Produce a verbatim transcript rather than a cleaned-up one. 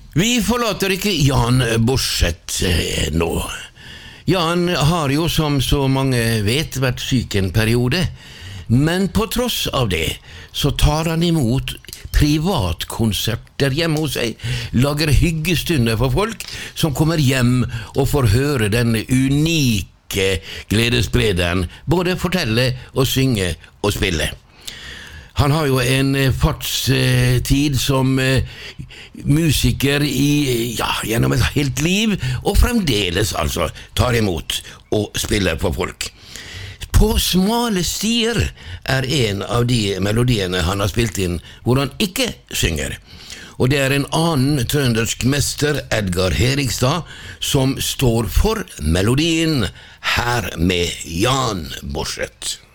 Vi forlater ikke Jan Borseth nå. Jan har jo, som så mange vet, vært syk en periode, men på tross av det så tar han imot privatkonserter hjemme hos seg, lager hyggestunder for folk som kommer hjem og får høre denne unike gledessprederen både fortelle og synge og spille. Han har jo en fartstid som musiker i, ja, gjennom et helt liv, og fremdeles altså tar imot og spiller for folk. På smale stier er en av de melodiene han har spilt inn hvor han ikke synger. Og det er en annen trøndersk mester, Edgar Herigstad, som står for melodien her med Jan Borseth.